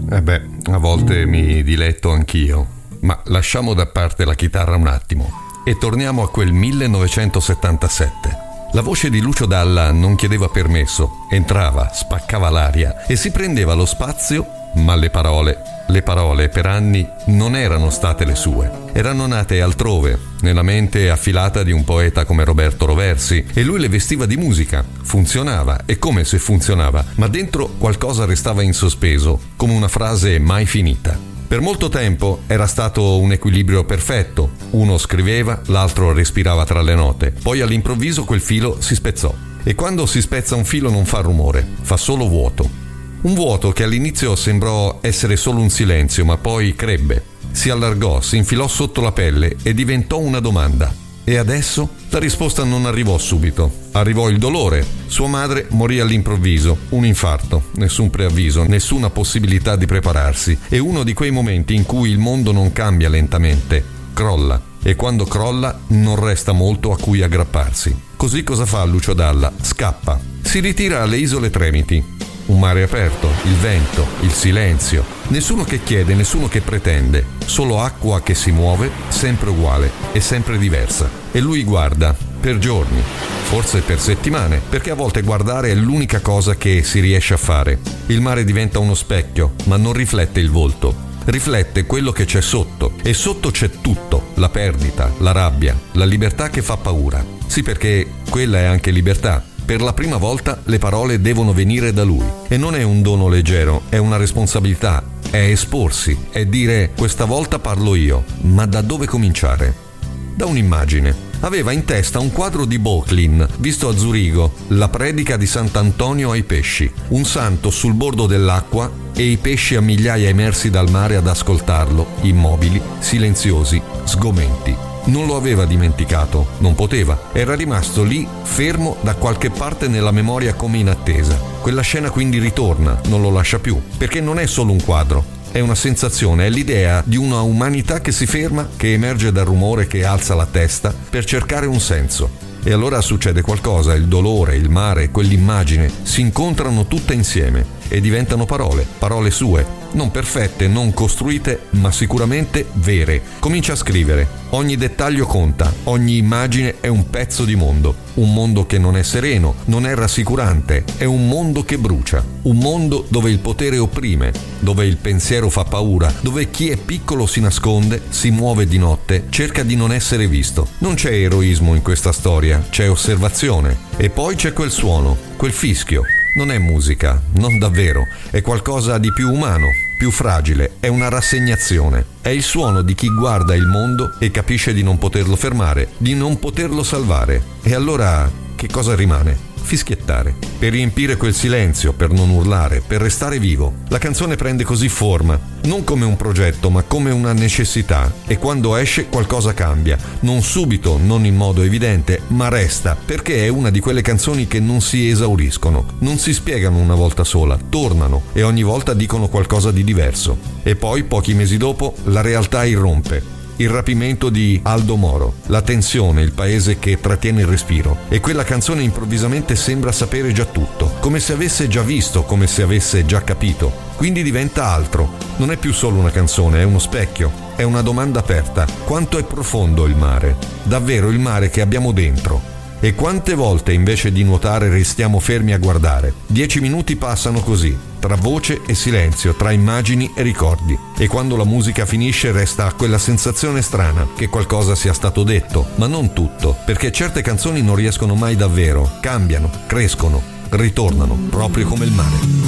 A volte mi diletto anch'io, ma lasciamo da parte la chitarra un attimo e torniamo a quel 1977. La voce di Lucio Dalla non chiedeva permesso, entrava, spaccava l'aria e si prendeva lo spazio, ma le parole per anni non erano state le sue. Erano nate altrove, nella mente affilata di un poeta come Roberto Roversi, e lui le vestiva di musica. Funzionava, e come se funzionava, ma dentro qualcosa restava in sospeso, come una frase mai finita. Per molto tempo era stato un equilibrio perfetto. Uno scriveva, l'altro respirava tra le note. Poi all'improvviso quel filo si spezzò. E quando si spezza un filo non fa rumore, fa solo vuoto. Un vuoto che all'inizio sembrò essere solo un silenzio, ma poi crebbe. Si allargò, si infilò sotto la pelle e diventò una domanda. E adesso? La risposta non arrivò subito. Arrivò il dolore. Sua madre morì all'improvviso. Un infarto, nessun preavviso, nessuna possibilità di prepararsi. È uno di quei momenti in cui il mondo non cambia lentamente, crolla. E quando crolla non resta molto a cui aggrapparsi. Così cosa fa Lucio Dalla? Scappa. Si ritira alle Isole Tremiti. Un mare aperto, il vento, il silenzio. Nessuno che chiede, nessuno che pretende. Solo acqua che si muove, sempre uguale e sempre diversa. E lui guarda, per giorni, forse per settimane, perché a volte guardare è l'unica cosa che si riesce a fare. Il mare diventa uno specchio, ma non riflette il volto. Riflette quello che c'è sotto. E sotto c'è tutto. La perdita, la rabbia, la libertà che fa paura. Sì, perché quella è anche libertà. Per la prima volta le parole devono venire da lui. E non è un dono leggero, è una responsabilità, è esporsi, è dire questa volta parlo io. Ma da dove cominciare? Da un'immagine. Aveva in testa un quadro di Böcklin, visto a Zurigo, la predica di Sant'Antonio ai pesci. Un santo sul bordo dell'acqua e i pesci a migliaia emersi dal mare ad ascoltarlo, immobili, silenziosi, sgomenti. Non lo aveva dimenticato, non poteva. Era rimasto lì, fermo da qualche parte nella memoria come in attesa. Quella scena quindi ritorna, non lo lascia più, perché non è solo un quadro, è una sensazione, è l'idea di una umanità che si ferma, che emerge dal rumore, che alza la testa per cercare un senso. E allora succede qualcosa, il dolore, il mare, quell'immagine si incontrano tutte insieme e diventano parole sue, non perfette, non costruite, ma sicuramente vere. Comincia a scrivere. Ogni dettaglio conta, ogni immagine è un pezzo di mondo. Un mondo che non è sereno, non è rassicurante, è un mondo che brucia. Un mondo dove il potere opprime, dove il pensiero fa paura, dove chi è piccolo si nasconde, si muove di notte, cerca di non essere visto. Non c'è eroismo in questa storia, c'è osservazione. E poi c'è quel suono, quel fischio. Non è musica, non davvero, è qualcosa di più umano, più fragile, è una rassegnazione. È il suono di chi guarda il mondo e capisce di non poterlo fermare, di non poterlo salvare. E allora che cosa rimane? Fischiettare. Per riempire quel silenzio, per non urlare, per restare vivo. La canzone prende così forma, non come un progetto, ma come una necessità. E quando esce qualcosa cambia. Non subito, non in modo evidente, ma resta, perché è una di quelle canzoni che non si esauriscono, non si spiegano una volta sola, tornano e ogni volta dicono qualcosa di diverso. E poi, pochi mesi dopo, la realtà irrompe. Il rapimento di Aldo Moro, la tensione, il paese che trattiene il respiro. E quella canzone improvvisamente sembra sapere già tutto, come se avesse già visto, come se avesse già capito. Quindi diventa altro. Non è più solo una canzone, è uno specchio, è una domanda aperta. Quanto è profondo il mare? Davvero il mare che abbiamo dentro? E quante volte invece di nuotare restiamo fermi a guardare? 10 minuti passano così, tra voce e silenzio, tra immagini e ricordi. E quando la musica finisce resta quella sensazione strana che qualcosa sia stato detto, ma non tutto, perché certe canzoni non riescono mai davvero, cambiano, crescono, ritornano, proprio come il mare.